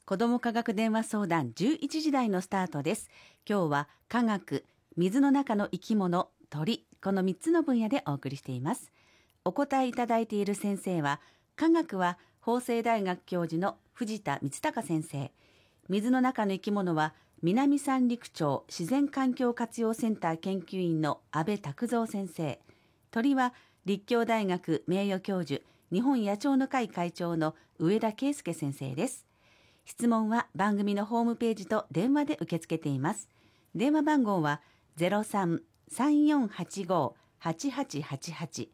子ども科学電話相談11時台のスタートです。今日は科学、水の中の生き物、鳥、この3つの分野でお送りしています。お答えいただいている先生は、科学は法政大学教授の藤田光孝先生、水の中の生き物は南三陸町自然環境活用センター研究員の阿部拓三先生、鳥は立教大学名誉教授、日本野鳥の会会長の上田圭介先生です。質問は番組のホームページと電話で受け付けています。電話番号は 03-3485-8888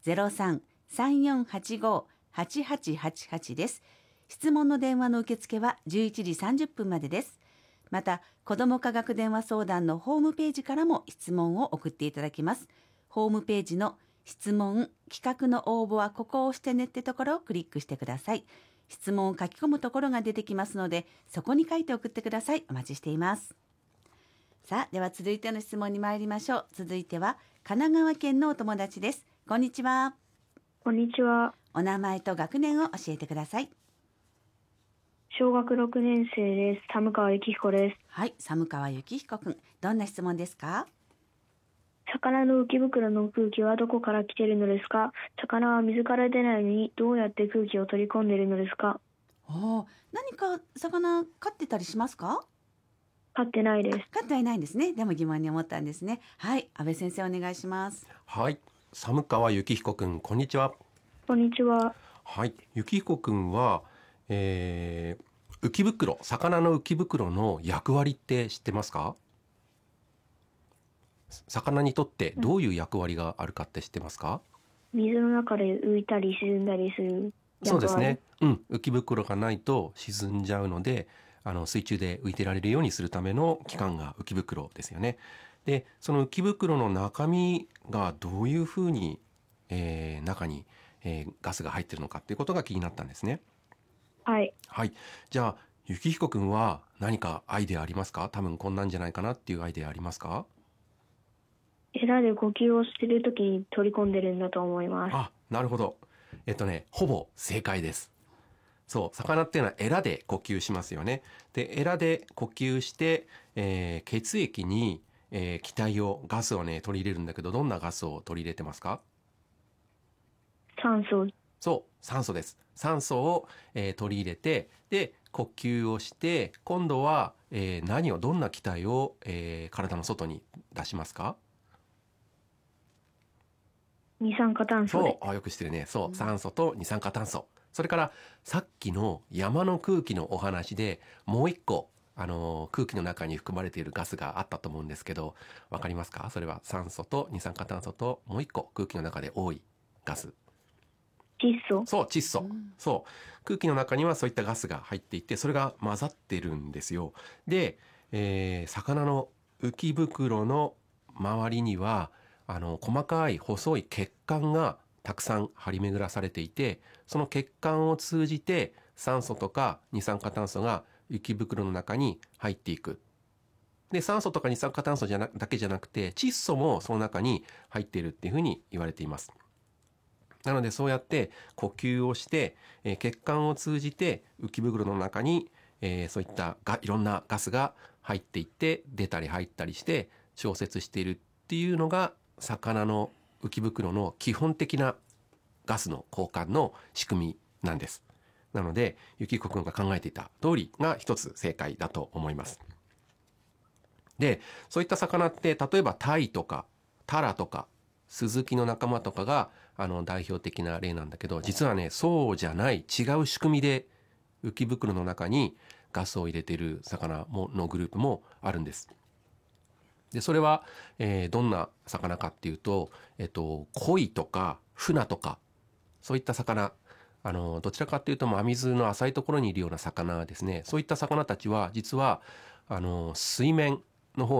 03-3485-8888 です。質問の電話の受付は11時30分までです。また、子ども科学電話相談のホームページからも質問を送っていただきます。ホームページの質問、企画の応募はここを押してねってところをクリックしてください。質問を書き込むところが出てきますので、そこに書いて送ってください。お待ちしています。さあ、では続いての質問に参りましょう。続いては神奈川県のお友達です。こんにちは。 こんにちは。 お名前と学年を教えてください。 小学6年生です。寒川幸彦です。 はい、寒川幸彦くん、どんな質問ですか？ 魚の浮き袋の空気はどこから来ているのですか？魚は水から出ないのにどうやって空気を取り込んでいるのですか？ 何か魚飼ってたりしますか？ 飼ってないです。 飼ってはいないんですね。でも疑問に思ったんですね。はい、安倍先生お願いします。 はい、寒川幸彦くん、こんにちは。 こんにちは。 はい、幸彦くんは、浮き袋、魚の浮き袋の役割って知ってますか？魚にとってどういう役割があるかって知ってますか？ 水の中で浮いたり沈んだりする役割。 そうですね、浮き袋がないと沈んじゃうので、水中で浮いてられるようにするための器官が浮き袋ですよね。で、その浮き袋の中身がどういうふうに、中に、ガスが入っているのかっていうことが気になったんですね。 はい。 はい。じゃあ、幸彦くんは何かアイデアありますか？多分こんなんじゃないかなっていうアイデアありますか？ エラで呼吸をしているときに取り込んでるんだと思います。 あ、なるほど。ほぼ正解です。そう、魚っていうのはエラで呼吸しますよね。で、エラで呼吸して、血液に、気体を、ガスをね、取り入れるんだけど、どんなガスを取り入れてますか？ 酸素。 そう、酸素です。酸素を、取り入れて、で、呼吸をして、今度は、どんな気体を、体の外に出しますか？ 二酸化炭素で。 そう、よく知ってるね。そう、酸素と二酸化炭素。それからさっきの山の空気のお話でもう一個、空気の中に含まれているガスがあったと思うんですけど、わかりますか？それは酸素と二酸化炭素ともう一個空気の中で多いガス。 窒素。 そう、窒素。そう。空気の中にはそういったガスが入っていて、それが混ざってるんですよ。で、魚の浮き袋の周りには、細かい細い血管がたくさん張り巡らされていて、その血管を通じて酸素とか二酸化炭素が浮き袋の中に入っていく。で、酸素とか二酸化炭素だけじゃなくて、窒素もその中に入っているっていうふうに言われています。なのでそうやって呼吸をして、血管を通じて浮き袋の中に、そういったいろんなガスが入っていって出たり入ったりして調節しているっていうのが魚の浮き袋の基本的なガスの交換の仕組みなんです。なので幸彦くんが考えていた通りが一つ正解だと思います。で、そういった魚って例えばタイとかタラとかスズキの仲間とかが代表的な例なんだけど、実はね、そうじゃない違う仕組みで浮き袋の中にガスを入れている魚のグループもあるんです。で、それは、どんな魚かっていうと、鯉とかフナとかそういった魚、どちらかっていうと真水の浅いところにいるような魚ですね。そういった魚たちは実は水面の方